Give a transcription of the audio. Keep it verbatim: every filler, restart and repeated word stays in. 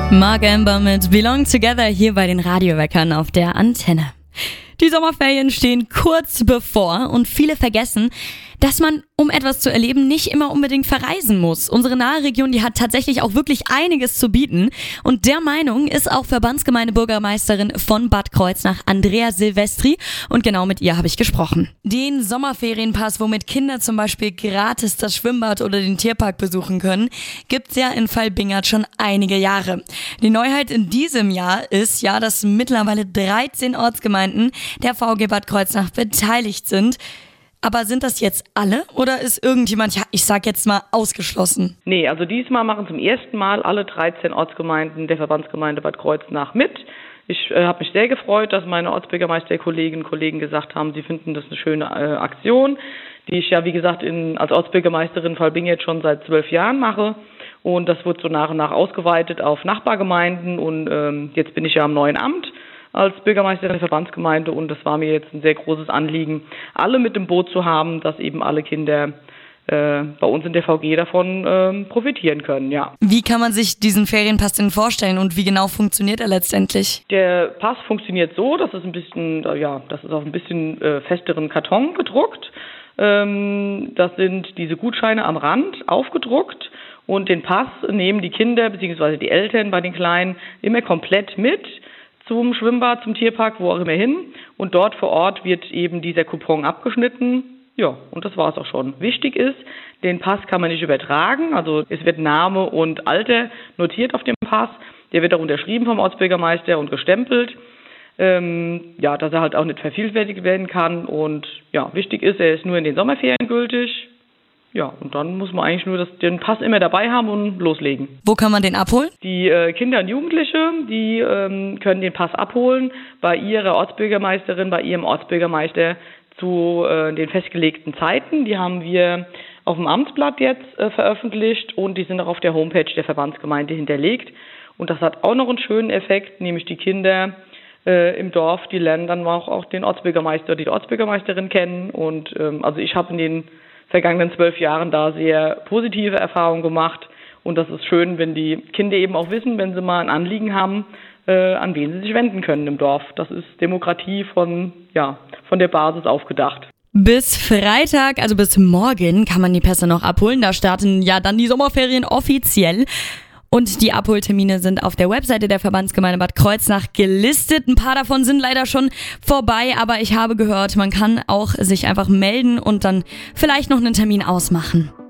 Mark Amber mit Belong Together hier bei den Radioweckern auf der Antenne. Die Sommerferien stehen kurz bevor und viele vergessen, dass man, um etwas zu erleben, nicht immer unbedingt verreisen muss. Unsere nahe Region, die hat tatsächlich auch wirklich einiges zu bieten. Und der Meinung ist auch Verbandsgemeindebürgermeisterin von Bad Kreuznach, Andrea Silvestri. Und genau mit ihr habe ich gesprochen. Den Sommerferienpass, womit Kinder zum Beispiel gratis das Schwimmbad oder den Tierpark besuchen können, gibt's ja in Valbingert schon einige Jahre. Die Neuheit in diesem Jahr ist ja, dass mittlerweile dreizehn Ortsgemeinden der V G Bad Kreuznach beteiligt sind. Aber sind das jetzt alle oder ist irgendjemand, ja, ich sag jetzt mal, ausgeschlossen? Nee, also diesmal machen zum ersten Mal alle dreizehn Ortsgemeinden der Verbandsgemeinde Bad Kreuznach mit. Ich äh, habe mich sehr gefreut, dass meine Ortsbürgermeisterkolleginnen und Kollegen gesagt haben, sie finden das eine schöne äh, Aktion, die ich ja, wie gesagt, in, als Ortsbürgermeisterin Valbingert schon seit zwölf Jahren mache. Und das wird so nach und nach ausgeweitet auf Nachbargemeinden und ähm, jetzt bin ich ja am neuen Amt als Bürgermeisterin der Verbandsgemeinde und das war mir jetzt ein sehr großes Anliegen, alle mit im Boot zu haben, dass eben alle Kinder äh, bei uns in der V G davon äh, profitieren können, ja. Wie kann man sich diesen Ferienpass denn vorstellen und wie genau funktioniert er letztendlich? Der Pass funktioniert so, dass es ein bisschen, ja, das ist auf ein bisschen äh, festeren Karton gedruckt. Ähm, das sind diese Gutscheine am Rand aufgedruckt und den Pass nehmen die Kinder bzw. die Eltern bei den Kleinen immer komplett mit zum Schwimmbad, zum Tierpark, wo auch immer hin. Und dort vor Ort wird eben dieser Coupon abgeschnitten. Ja, und das war es auch schon. Wichtig ist, den Pass kann man nicht übertragen. Also es wird Name und Alter notiert auf dem Pass. Der wird auch unterschrieben vom Ortsbürgermeister und gestempelt. Ähm, ja, dass er halt auch nicht vervielfältigt werden kann. Und ja, wichtig ist, er ist nur in den Sommerferien gültig. Ja, und dann muss man eigentlich nur das, den Pass immer dabei haben und loslegen. Wo kann man den abholen? Die äh, Kinder und Jugendliche, die ähm, können den Pass abholen bei ihrer Ortsbürgermeisterin, bei ihrem Ortsbürgermeister zu äh, den festgelegten Zeiten. Die haben wir auf dem Amtsblatt jetzt äh, veröffentlicht und die sind auch auf der Homepage der Verbandsgemeinde hinterlegt. Und das hat auch noch einen schönen Effekt, nämlich die Kinder äh, im Dorf, die lernen dann auch, auch den Ortsbürgermeister oder die Ortsbürgermeisterin kennen. Und ähm, also ich habe in den vergangenen zwölf Jahren da sehr positive Erfahrungen gemacht und das ist schön, wenn die Kinder eben auch wissen, wenn sie mal ein Anliegen haben, äh, an wen sie sich wenden können im Dorf. Das ist Demokratie von, ja, von der Basis aufgedacht. Bis Freitag, also bis morgen, kann man die Pässe noch abholen. Da starten ja dann die Sommerferien offiziell. Und die Abholtermine sind auf der Webseite der Verbandsgemeinde Bad Kreuznach gelistet. Ein paar davon sind leider schon vorbei, aber ich habe gehört, man kann auch sich einfach melden und dann vielleicht noch einen Termin ausmachen.